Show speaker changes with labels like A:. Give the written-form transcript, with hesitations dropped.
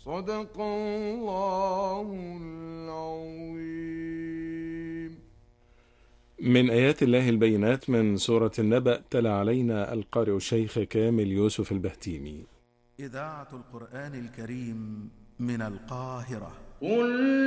A: صدق الله العظيم.
B: من آيات الله البينات من سورة النبأ تلا علينا القارئ الشيخ كامل يوسف البهتيمي.
C: إذاعة القرآن الكريم من القاهرة.
A: قل